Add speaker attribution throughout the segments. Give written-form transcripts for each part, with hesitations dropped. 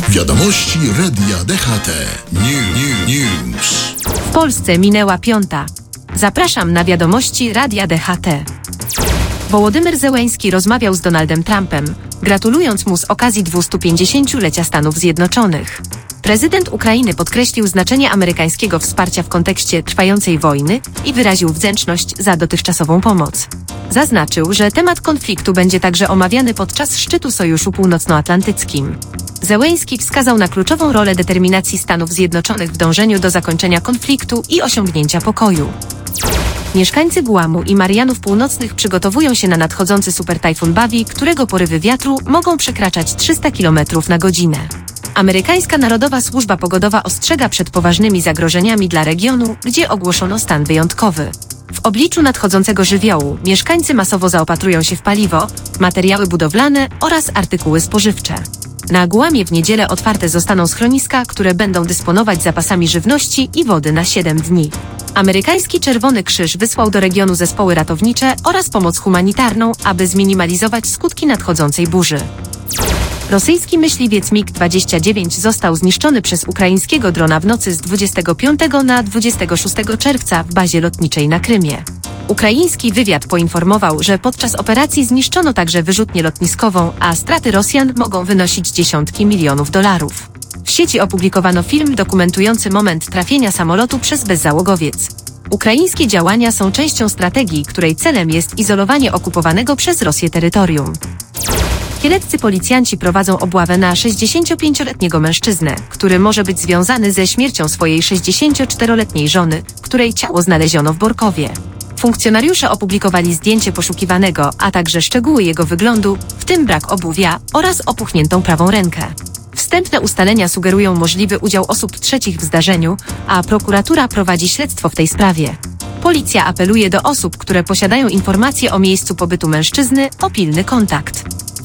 Speaker 1: Wiadomości Radia DHT. News.
Speaker 2: W Polsce minęła 5. Zapraszam na wiadomości Radia DHT. Wołodymyr Zełeński rozmawiał z Donaldem Trumpem, gratulując mu z okazji 250-lecia Stanów Zjednoczonych. Prezydent Ukrainy podkreślił znaczenie amerykańskiego wsparcia w kontekście trwającej wojny i wyraził wdzięczność za dotychczasową pomoc. Zaznaczył, że temat konfliktu będzie także omawiany podczas szczytu Sojuszu Północnoatlantyckim. Zełeński wskazał na kluczową rolę determinacji Stanów Zjednoczonych w dążeniu do zakończenia konfliktu i osiągnięcia pokoju. Mieszkańcy Guamu i Marianów Północnych przygotowują się na nadchodzący supertajfun Bawi, którego porywy wiatru mogą przekraczać 300 km na godzinę. Amerykańska Narodowa Służba Pogodowa ostrzega przed poważnymi zagrożeniami dla regionu, gdzie ogłoszono stan wyjątkowy. W obliczu nadchodzącego żywiołu mieszkańcy masowo zaopatrują się w paliwo, materiały budowlane oraz artykuły spożywcze. Na Guamie w niedzielę otwarte zostaną schroniska, które będą dysponować zapasami żywności i wody na 7 dni. Amerykański Czerwony Krzyż wysłał do regionu zespoły ratownicze oraz pomoc humanitarną, aby zminimalizować skutki nadchodzącej burzy. Rosyjski myśliwiec MiG-29 został zniszczony przez ukraińskiego drona w nocy z 25 na 26 czerwca w bazie lotniczej na Krymie. Ukraiński wywiad poinformował, że podczas operacji zniszczono także wyrzutnię lotniskową, a straty Rosjan mogą wynosić dziesiątki milionów dolarów. W sieci opublikowano film dokumentujący moment trafienia samolotu przez bezzałogowiec. Ukraińskie działania są częścią strategii, której celem jest izolowanie okupowanego przez Rosję terytorium. Kieleccy policjanci prowadzą obławę na 65-letniego mężczyznę, który może być związany ze śmiercią swojej 64-letniej żony, której ciało znaleziono w Borkowie. Funkcjonariusze opublikowali zdjęcie poszukiwanego, a także szczegóły jego wyglądu, w tym brak obuwia oraz opuchniętą prawą rękę. Wstępne ustalenia sugerują możliwy udział osób trzecich w zdarzeniu, a prokuratura prowadzi śledztwo w tej sprawie. Policja apeluje do osób, które posiadają informacje o miejscu pobytu mężczyzny, o pilny kontakt.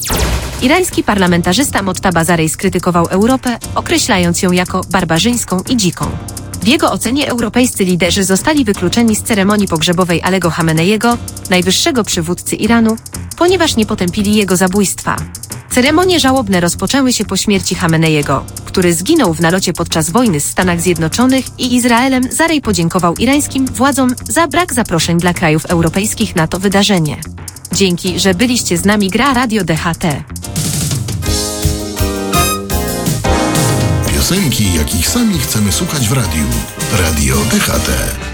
Speaker 2: Irański parlamentarzysta Mojtaba Zarej skrytykował Europę, określając ją jako barbarzyńską i dziką. W jego ocenie europejscy liderzy zostali wykluczeni z ceremonii pogrzebowej Alego Chameneiego, najwyższego przywódcy Iranu, ponieważ nie potępili jego zabójstwa. Ceremonie żałobne rozpoczęły się po śmierci Chameneiego, który zginął w nalocie podczas wojny z Stanach Zjednoczonych i Izraelem. Zarej podziękował irańskim władzom za brak zaproszeń dla krajów europejskich na to wydarzenie. Dzięki, że byliście z nami. Gra Radio DHT.
Speaker 1: Piosenki, jakich sami chcemy słuchać w radiu. Radio DHT.